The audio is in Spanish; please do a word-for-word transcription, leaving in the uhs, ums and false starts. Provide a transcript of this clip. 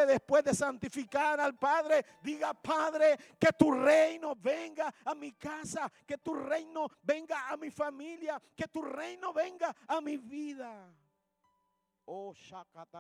después de santificar al Padre, diga: Padre, que tu reino venga a mi casa, que tu reino venga a mi familia, que tu reino venga a mi vida. Oh, Shakata.